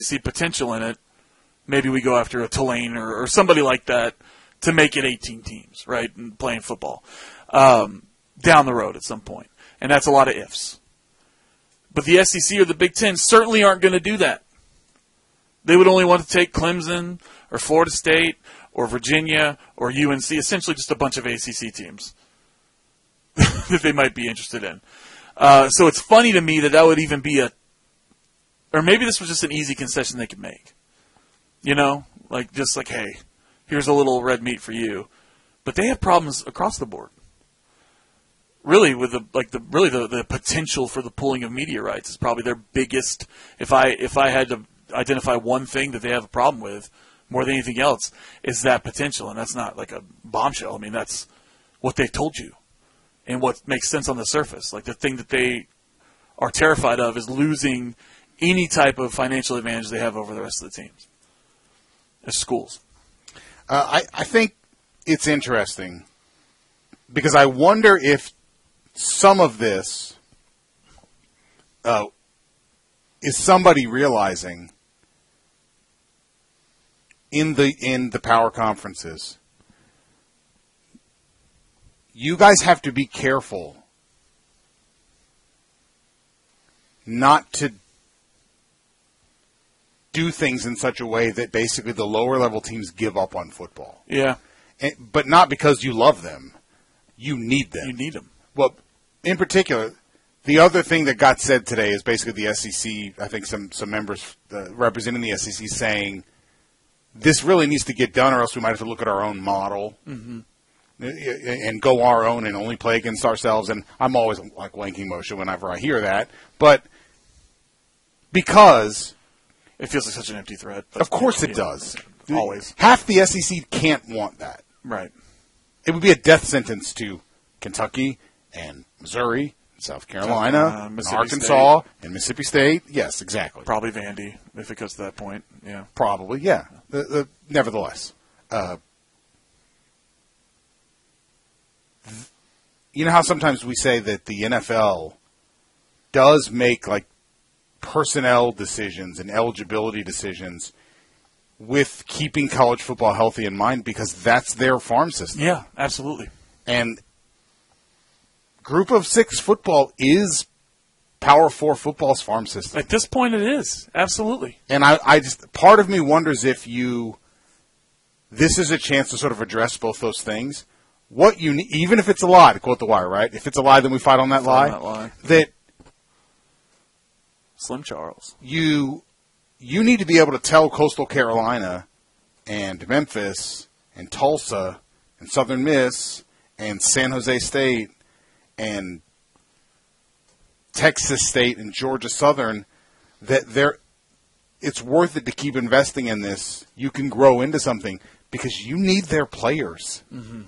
see potential in it, maybe we go after a Tulane or somebody like that to make it 18 teams, right, and playing football down the road at some point. And that's a lot of ifs. But the SEC or the Big Ten certainly aren't going to do that. They would only want to take Clemson or Florida State or Virginia or UNC, essentially just a bunch of ACC teams that they might be interested in. So it's funny to me that would even be or maybe this was just an easy concession they could make. You know, just like, hey, here's a little red meat for you. But they have problems across the board. Really, with the potential for the pooling of media rights is probably their biggest. If I had to identify one thing that they have a problem with more than anything else, is that potential, and that's not like a bombshell. I mean, that's what they've told you, and what makes sense on the surface. Like the thing that they are terrified of is losing any type of financial advantage they have over the rest of the teams, as schools. I think it's interesting because I wonder if some of this is somebody realizing in the power conferences, you guys have to be careful not to do things in such a way that basically the lower level teams give up on football. Yeah. But not because you love them. You need them. You need them. Well, in particular, the other thing that got said today is basically the SEC, I think some members representing the SEC saying, this really needs to get done or else we might have to look at our own model and go our own and only play against ourselves. And I'm always like wanking motion whenever I hear that. But because it feels like such an empty threat. Of course it does. Always. Half the SEC can't want that. Right. It would be a death sentence to Kentucky and Missouri, and South Carolina, and Arkansas, State. And Mississippi State. Yes, exactly. Probably Vandy, if it goes to that point. Yeah. Probably, yeah. Nevertheless. You know how sometimes we say that the NFL does make like personnel decisions and eligibility decisions with keeping college football healthy in mind because that's their farm system. Yeah, absolutely. And Group of Six football is Power Four football's farm system. At this point it is, absolutely. And I just, part of me wonders if this is a chance to sort of address both those things. What you need, even if it's a lie, to quote The Wire, right? If it's a lie, then we fight on that lie. That Slim Charles. You need to be able to tell Coastal Carolina and Memphis and Tulsa and Southern Miss and San Jose State and Texas State and Georgia Southern that it's worth it to keep investing in this. You can grow into something because you need their players. Mm-hmm.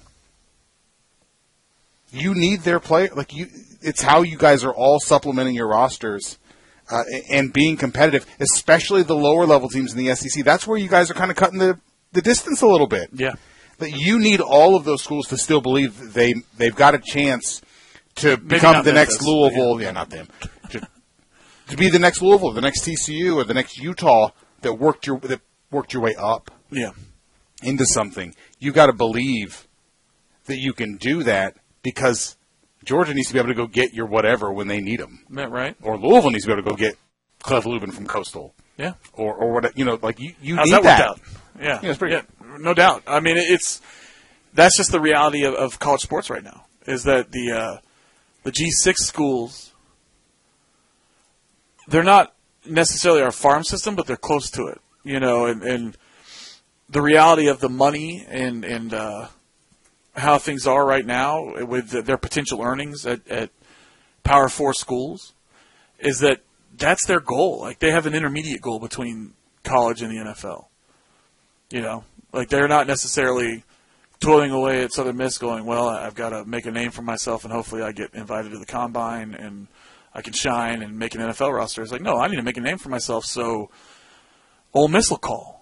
You need their player. It's how you guys are all supplementing your rosters. And being competitive, especially the lower level teams in the SEC. That's where you guys are kind of cutting the distance a little bit. Yeah. That you need all of those schools to still believe that they've got a chance to become the next Louisville. Yeah, not them. To be the next Louisville, the next TCU, or the next Utah that worked your way up. Yeah. Into something. You got to believe that you can do that because Georgia needs to be able to go get your whatever when they need them. Right. Or Louisville needs to be able to go get Cleve Lubin from Coastal. Yeah. Or what, you need How's that. Worked out? Yeah. It's pretty good. No doubt. I mean, that's just the reality of college sports right now, is that the G6 schools, they're not necessarily our farm system, but they're close to it, and the reality of the money and how things are right now with their potential earnings at Power 4 schools is that that's their goal. Like, they have an intermediate goal between college and the NFL. They're not necessarily toiling away at Southern Miss going, well, I've got to make a name for myself and hopefully I get invited to the combine and I can shine and make an NFL roster. It's like, no, I need to make a name for myself so Ole Miss will call.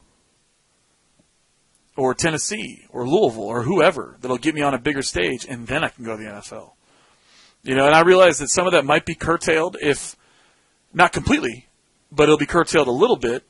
Or Tennessee, or Louisville, or whoever that'll get me on a bigger stage, and then I can go to the NFL. And I realize that some of that might be curtailed, if not completely, but it'll be curtailed a little bit